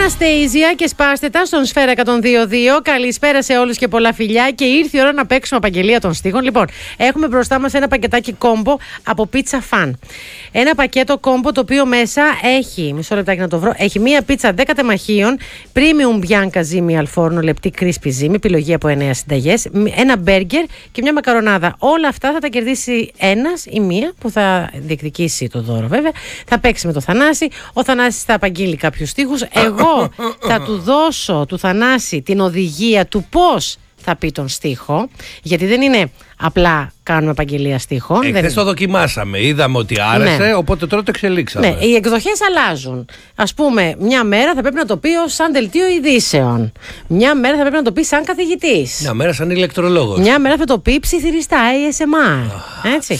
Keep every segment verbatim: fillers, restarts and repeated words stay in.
Αναστέιζια και σπάστε τα στον Σφαίρα εκατόν δύο δύο. Καλησπέρα σε όλους και πολλά φιλιά. Και ήρθε η ώρα να παίξουμε απαγγελία των στίχων. Λοιπόν, έχουμε μπροστά μας ένα πακετάκι κόμπο από Pizza Fan. Ένα πακέτο κόμπο το οποίο μέσα έχει, μισό λεπτάκι να το βρω, έχει μία πίτσα δέκα τεμαχίων, premium bianca ζύμη αλφόρνο, λεπτή crispy ζύμη, επιλογή από εννέα συνταγές, ένα μπέργκερ και μια μακαρονάδα. Όλα αυτά θα τα κερδίσει ένας ή μία που θα διεκδικήσει το δώρο, βέβαια. Θα παίξει με το Θανάση. Ο Θανάσης θα απαγγείλει κάποιους στίχους. Εγώ θα του δώσω του Θανάση την οδηγία του πώς θα πει τον στίχο, γιατί δεν είναι απλά κάνουμε επαγγελία στίχων. Εχθές δεν... το δοκιμάσαμε, είδαμε ότι άρεσε, ναι. Οπότε τώρα το εξελίξαμε. Ναι, οι εκδοχές αλλάζουν. Ας πούμε, μια μέρα θα πρέπει να το πει ως σαν δελτίο ειδήσεων. Μια μέρα θα πρέπει να το πει σαν καθηγητής. Μια μέρα σαν ηλεκτρολόγος. Μια μέρα θα το πει ψιθυριστά, έι ες εμ αρ. Oh. Έτσι.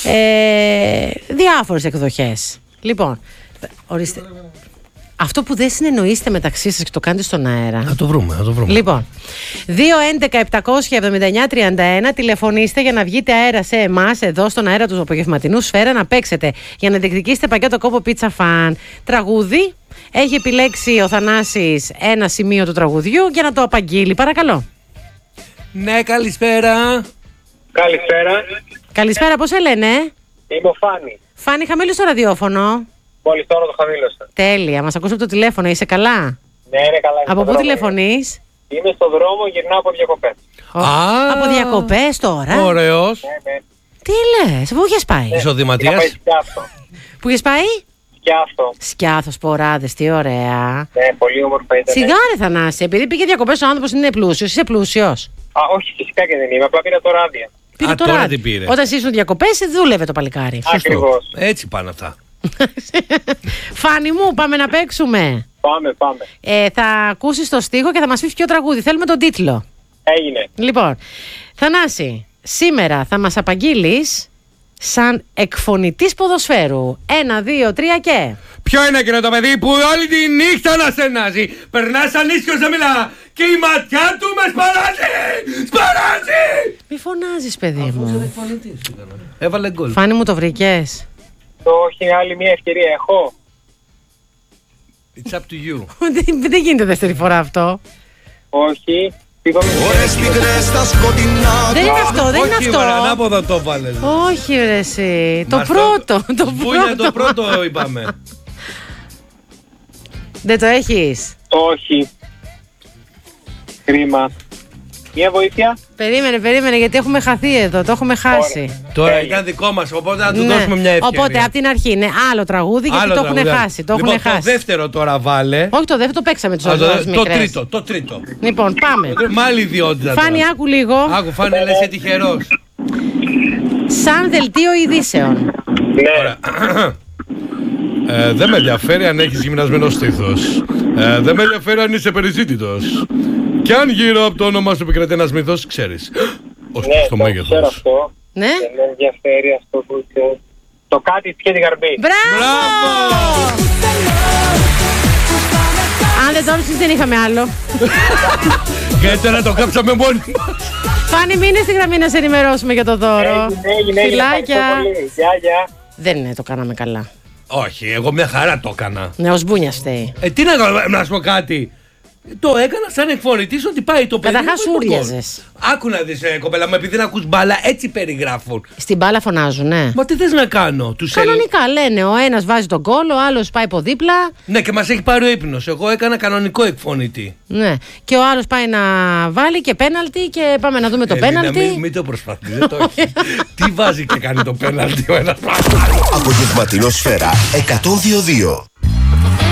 Ε, διάφορες εκδοχές. Λοιπόν, ορίστε. Αυτό που δεν συνεννοείστε μεταξύ σας και το κάνετε στον αέρα. Θα το βρούμε, θα το βρούμε. Λοιπόν, δύο έντεκα επτακόσια εβδομήντα εννιά τριάντα ένα τηλεφωνήστε για να βγείτε αέρα σε εμάς, εδώ στον αέρα του απογευματινού Σφαίρα, να παίξετε για να διεκδικήσετε πακέτο κόμπο Pizza Fan. Τραγούδι, έχει επιλέξει ο Θανάσης ένα σημείο του τραγουδιού για να το απαγγείλει. Παρακαλώ. Ναι, καλησπέρα. Καλησπέρα. Καλησπέρα, πώς σε λένε? Είμαι ο Φάνη. Φάνη, χαμήλωσε το ραδιόφωνο. Μόλις τώρα το χαμήλωσα. Τέλεια, μας ακούς από το τηλέφωνο, είσαι καλά? Ναι, είναι καλά. Από πού τηλεφωνείς? Είμαι στο δρόμο, γυρνάω από διακοπές. Α, από διακοπές τώρα. Ωραίος. Ναι, ναι. Τι λες, πού είχες πάει? Ναι. Εισοδηματίας. Είχα πάει Σκιάθο. Πού είχες πάει? Σκιάθο. Σκιάθος, Ποράδες, τι ωραία. Ναι, πολύ όμορφα ήταν. Σιγάρε Θανάση, επειδή πήγε διακοπές ο άνθρωπος είναι πλούσιος, είσαι πλούσιος. Α, όχι, φυσικά και δεν είμαι. Απλά πήρα τώρα άδεια. Πήρε Α, τώρα. τώρα τι πήρε. Όταν ήσουν διακοπές, δούλευε το παλικάρι. Ακριβώς. Έτσι πάνε αυτά. Φάνη μου, πάμε να παίξουμε. Πάμε, πάμε. Ε, θα ακούσεις το στίχο και θα μας πεις ποιο τραγούδι. Θέλουμε τον τίτλο. Έγινε. Λοιπόν, Θανάση, σήμερα θα μας απαγγείλεις σαν εκφωνητής ποδοσφαίρου. Ένα, δύο, τρία και... Ποιο είναι εκείνο το παιδί που όλη τη νύχτα να στενάζει, περνά σαν ίσιος να μιλά και η ματιά του με σπαράζει! Σπαράζει! Μη φωνάζεις, παιδί μου. Έβαλε γκολ. Φάνη μου, το βρήκες? Το όχι, άλλη μια ευκαιρία έχω. It's up to you. δεν, δεν γίνεται δεύτερη φορά αυτό. Όχι. Είπαμε. Δεν είναι αυτό, δεν είναι Όχι, αυτό. μωρέ, ανάποδα το βάλες. Όχι ρε εσύ. Το Μας πρώτο. Το Σβούνια πρώτο. το πρώτο είπαμε. Δεν το έχεις? Όχι. Κρίμα. Μια βοήθεια. Περίμενε, περίμενε, γιατί έχουμε χαθεί εδώ. Το έχουμε χάσει. Τώρα ήταν δικό μας, οπότε να του Ναι. δώσουμε μια ευκαιρία. Οπότε από την αρχή είναι άλλο τραγούδι, γιατί Άλλο το έχουν τραγούδι. χάσει. Το Λοιπόν, έχουν χάσει. το δεύτερο τώρα βάλε. Όχι, το δεύτερο το παίξαμε τους Α, άλλους το, το μικρές. τρίτο, το τρίτο. Λοιπόν, πάμε. Με άλλη ιδιότητα. Φάνη, τώρα. άκου λίγο. Άκου, Φάνη, λες είσαι τυχερός. Σαν δελτίο ειδήσεων. Ναι. Ε, δεν με ενδιαφέρει αν έχεις γυμνασμένο στήθος. Ε, δεν με ενδιαφέρει αν είσαι περιζήτητος. Κι αν γύρω από το όνομα σου επικρατεί ένας μύθος, ξέρεις. Ως Ναι, το το ξέρω μέγεθος. αυτό. Ναι. Δεν με ενδιαφέρει αυτό που είσαι. Το κάτι πιέζει την καρμπή. Μπράβο! Αν δεν το έψεις, δεν είχαμε άλλο. Γιατί τώρα το κάψαμε μόνοι μας. Φάνη, μείνε στη γραμμή να σε ενημερώσουμε για το δώρο. Έγινε, έγινε, έγινε. Φιλάκια. Ευχαριστώ πολύ. Γεια, γεια. Δεν είναι, το κάναμε καλά. Όχι, εγώ μια χαρά το έκανα. Ναι, ο Σμπούνιας φταίει. Ε, τι να κάνω, να σου πω κάτι. Το έκανα σαν εκφωνητής ότι πάει το παιδί. Καταρχάς μου με τον ούρλιαζες. γκολ. Άκου να δεις, ε, κοπέλα μου, επειδή να ακούς μπάλα, έτσι περιγράφουν. Στην μπάλα φωνάζουν, ναι. Μα τι θες να κάνω, τους ελ... Κανονικά λένε, ο ένας βάζει τον γκολ, ο άλλος πάει από δίπλα. Ναι, και μας έχει πάρει ο ύπνος. Εγώ έκανα κανονικό εκφωνητή. Ναι. Και ο άλλος πάει να βάλει και πέναλτι και πάμε να δούμε το Ελίνα, πέναλτι. Μην, μην το προσπαθείς, δεν το έχει. Τι βάζει και κάνει το πέναλτι ο ένας. Απογευματινό Σφαίρα εκατόν δύο δύο.